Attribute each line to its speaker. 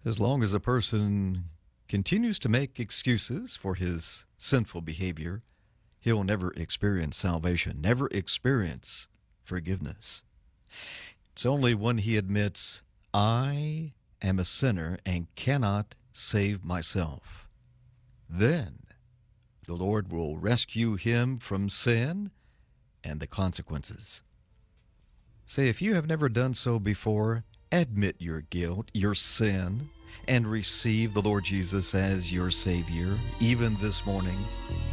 Speaker 1: As long as a person continues to make excuses for his sinful behavior, he'll never experience salvation, never experience forgiveness. It's only when he admits, I am a sinner and cannot save myself, then the Lord will rescue him from sin and the consequences. Say, if you have never done so before, admit your guilt, your sin, and receive the Lord Jesus as your Savior, even this morning.